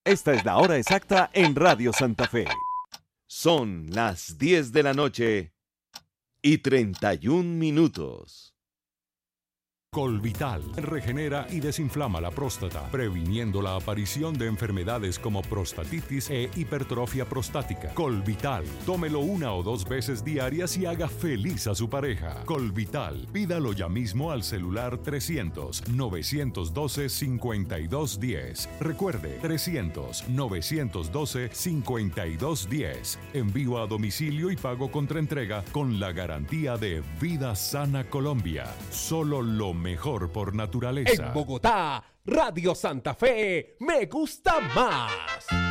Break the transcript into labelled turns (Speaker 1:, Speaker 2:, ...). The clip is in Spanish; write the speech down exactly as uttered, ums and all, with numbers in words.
Speaker 1: Esta es la hora exacta en Radio Santa Fe. Son las diez de la noche y treinta y un minutos.
Speaker 2: Colvital regenera y desinflama la próstata, previniendo la aparición de enfermedades como prostatitis e hipertrofia prostática. Colvital, tómelo una o dos veces diarias y haga feliz a su pareja. Colvital, pídalo ya mismo al celular trescientos, novecientos doce, cincuenta y dos diez. Recuerde, trescientos, novecientos doce, cincuenta y dos diez. Envío a domicilio y pago contra entrega con la garantía de Vida Sana Colombia. Solo lo mejor por naturaleza.
Speaker 3: En Bogotá, Radio Santa Fe, me gusta más.